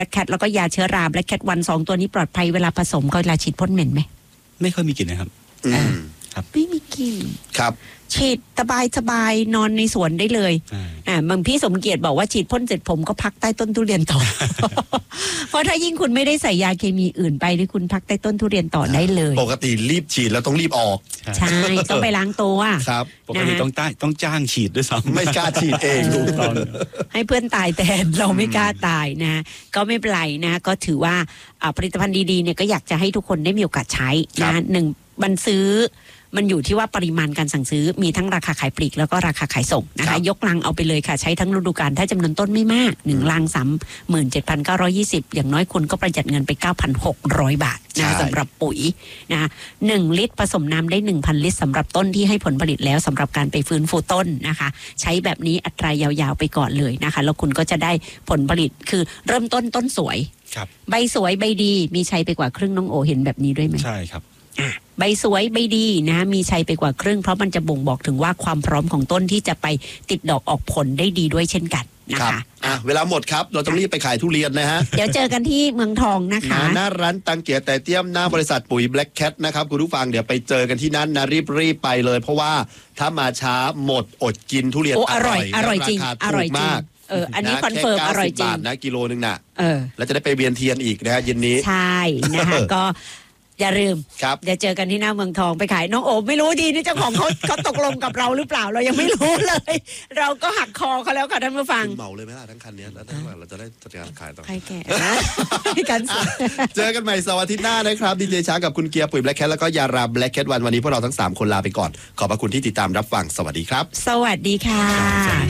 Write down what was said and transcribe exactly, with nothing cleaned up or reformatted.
แคทแล้วก็ยาเชื้อราแบล็คแคทวันสองตัวนี้ปลอดภัยเวลาผสมเขาเวลาฉีดพ่นเหม็นไหมไม่ค่อยมีกลิ่นนะครับอืมครับไม่มีกลิ่นครับฉีดสบายสบายนอนในสวนได้เลยอ่าบางพี่สมเกียรติบอกว่าฉีดพ่นเสร็จผมก็พักใต้ต้นทุเรียนต่อ เพราะถ้ายิ่งคุณไม่ได้ใส่ยาเคมีอื่นไปนี่คุณพักใต้ต้นทุเรียนต่อได้เลยปกติรีบฉีดแล้วต้องรีบออกใช่ต้องไปล้างตัวครับปกติต้องต้ต้องจ้างฉีดด้วยซ้ำไม่กล้าฉีดเองถูกต้องให้เพื่อนตายแทนเราไม่กล้าตายนะก็ไม่เป็นไรนะก็ถือว่าผลิตภัณฑ์ดีๆเนี่ยก็อยากจะให้ทุกคนได้มีโอกาสใช้นะหนึ่งมันซื้อมันอยู่ที่ว่าปริมาณการสั่งซื้อมีทั้งราคาขายปลีกแล้วก็ราคาขายส่งนะคะยกลังเอาไปเลยค่ะใช้ทั้งฤดูกาลถ้าจำนวนต้นไม่มากหนึ่งลังสามหมื่นเจ็ดพันเก้าร้อยยี่สิบอย่างน้อยคุณก็ประหยัดเงินไปเก้าพันหกร้อยบาทนะสำหรับปุ๋ยนะหนึ่งลิตรผสมน้ำได้ หนึ่งพัน ลิตรสำหรับต้นที่ให้ผลผลิตแล้วสำหรับการไปฟื้นฟูต้นนะคะใช้แบบนี้อัตรายาวๆไปก่อนเลยนะคะแล้วคุณก็จะได้ผลผลิตคือเริ่มต้นต้นสวยใบสวยใบดีมีชัยไปกว่าครึ่งน้องโอเห็นแบบนี้ด้วยไหมใช่ครับใบสวยใบดีนะมีชัยไปกว่าครึ่งเพราะมันจะบ่งบอกถึงว่าความพร้อมของต้นที่จะไปติดดอกออกผลได้ดีด้วยเช่นกันนะคะอ่ะเวลาหมดครับเราต้องรีบไปขายทุเรียนนะฮะเดี๋ยวเจอกันที่เมืองทองนะคะหน้าร้านตังเกียแต่เตี้ยมหน้าบริษัทปุ๋ย Black Cat นะครับคุณผู้ฟังเดี๋ยวไปเจอกันที่นั้นนะรีบๆไปเลยเพราะว่าถ้ามาช้าหมดอดกินทุเรียนอร่อยอร่อยจริงอร่อยจริงเอออันนี้คอนเฟิร์มอร่อยจริงนะกิโลนึงน่ะเออแล้วจะได้ไปเวียนเทียนอีกนะฮะเย็นนี้ใช่นะคะก็อย่าลืมเดี๋ยวเจอกันที่หน้าเมืองทองไปขายน้องโอไม่รู้ดีนี่เจ้าของเขาเขาตกลงกับเราหรือเปล่าเรายังไม่รู้เลยเราก็หักคอเขาแล้วค่ะท่านผู้ฟังเหมาเลยไหมล่ะทั้งคันนี้แล้วเราจะได้จัดการขายต่อใครแก่กันเจอกันใหม่เสาร์อาทิตย์หน้านะครับดีเจช้างกับคุณเกียร์ปุ๋ย Black Cat แล้วก็ยารา Black Cat วันวันนี้พวกเราทั้งสามคนลาไปก่อนขอบพระคุณที่ติดตามรับฟังสวัสดีครับสวัสดีค่ะ